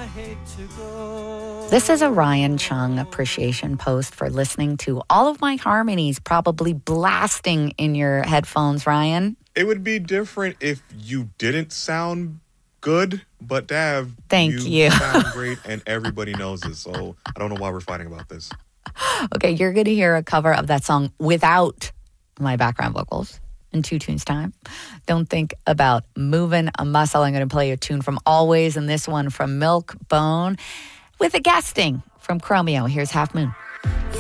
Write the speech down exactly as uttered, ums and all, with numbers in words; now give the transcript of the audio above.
This is a Ryan Chung appreciation post for listening to all of my harmonies probably blasting in your headphones, Ryan. It would be different if you didn't sound good, but Dav, Thank you, you. sound great and everybody knows it, so I don't know why we're fighting about this. Okay, you're going to hear a cover of that song without my background vocals in two tunes time. Don't think about moving a muscle. I'm going to play a tune from Always and this one from Milk Bone with a guesting from Chromeo. Here's Half Moon.